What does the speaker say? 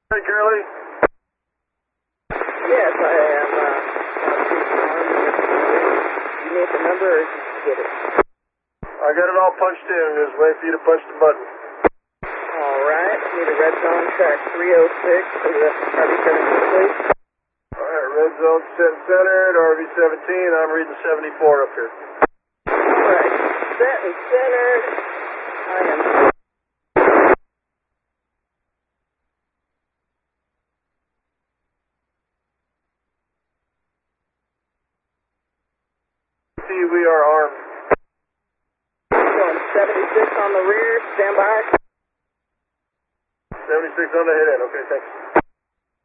Hey, Curly. Yes, I am. You need the number or did you get it? I got it all punched in. Just wait for you to punch the button. Alright, need a red zone track 306 for the RV-17, please. Alright, red zone set and centered, RV-17. I'm reading 74 up here. Alright, set and centered. I am. We are armed. Going 76 on the rear, stand by. 76 on the head end. Okay, thanks.